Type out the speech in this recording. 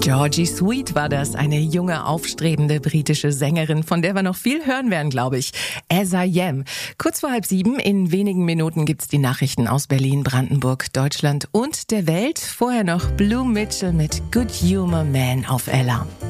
Georgie Sweet war das, eine junge, aufstrebende britische Sängerin, von der wir noch viel hören werden, glaube ich. As I Am. Kurz vor 6:30, in wenigen Minuten gibt's die Nachrichten aus Berlin, Brandenburg, Deutschland und der Welt. Vorher noch Blue Mitchell mit Good Humor Man auf Ella.